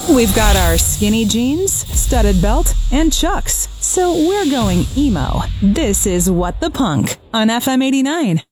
We've got our skinny jeans, studded belt, and Chucks. So we're going emo. This is What the Punk on FM 89.